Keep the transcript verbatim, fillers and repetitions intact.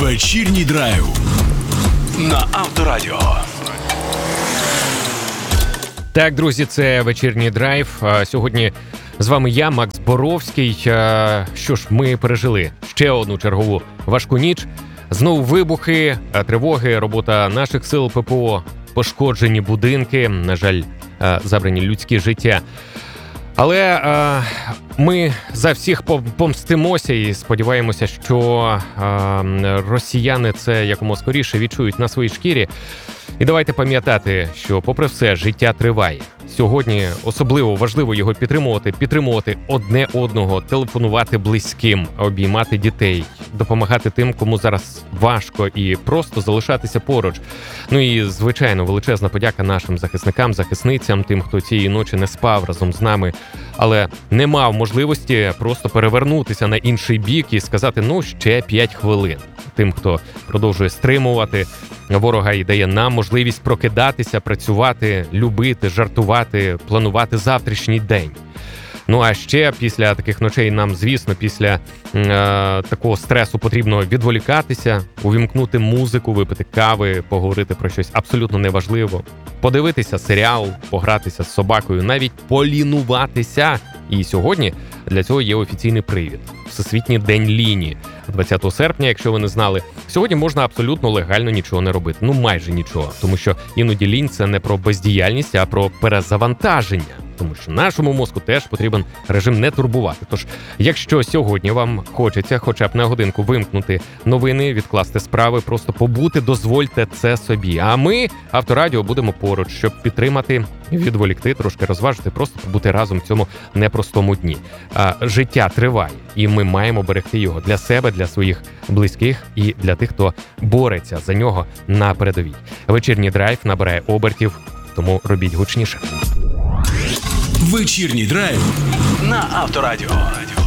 Вечірній драйв на Авторадіо. Так, друзі, це вечірній драйв. Сьогодні з вами я, Макс Боровський. Що ж, ми пережили ще одну чергову важку ніч. Знову вибухи, тривоги, робота наших сил ППО, пошкоджені будинки, на жаль, забрані людські життя. Але е, ми за всіх помстимося і сподіваємося, що е, росіяни це якомога скоріше відчують на своїй шкірі. І давайте пам'ятати, що попри все, життя триває. Сьогодні особливо важливо його підтримувати, підтримувати одне одного, телефонувати близьким, обіймати дітей, допомагати тим, кому зараз важко, і просто залишатися поруч. Ну і, звичайно, величезна подяка нашим захисникам, захисницям, тим, хто цієї ночі не спав разом з нами, але не мав можливості просто перевернутися на інший бік і сказати, ну, ще п'ять хвилин. Тим, хто продовжує стримувати ворога і дає нам можливість прокидатися, працювати, любити, жартувати, планувати завтрашній день. Ну а ще після таких ночей нам, звісно, після е, такого стресу потрібно відволікатися, увімкнути музику, випити кави, поговорити про щось абсолютно неважливо, подивитися серіал, погратися з собакою, навіть полінуватися. І сьогодні для цього є офіційний привід – Всесвітній день лінії. двадцятого серпня, якщо ви не знали, сьогодні можна абсолютно легально нічого не робити. Ну, майже нічого. Тому що іноді лінь – це не про бездіяльність, а про перезавантаження. Тому що нашому мозку теж потрібен режим не турбувати. Тож, якщо сьогодні вам хочеться хоча б на годинку вимкнути новини, відкласти справи, просто побути, дозвольте це собі. А ми, Авторадіо, будемо поруч, щоб підтримати, відволікти, трошки розважити, просто побути разом в цьому непростому дні. А, життя триває, і ми маємо берегти його для себе, для своїх близьких і для тих, хто бореться за нього на передовій. Вечірній драйв набирає обертів, тому робіть гучніше. Вечірній драйв на Авторадіо.